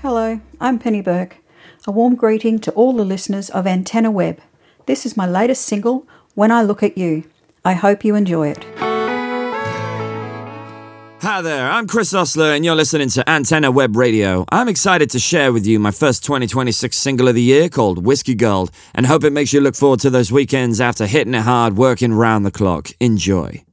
Hello, I'm Penny Burke. A warm greeting to all the listeners of Antenna Web. This is my latest single, When I Look at You. I hope you enjoy it. Hi there, I'm Chris Osler and you're listening to Antenna Web Radio. I'm excited to share with you my first 2026 single of the year called Whiskey Gold and hope it makes you look forward to those weekends after hitting it hard, working round the clock. Enjoy.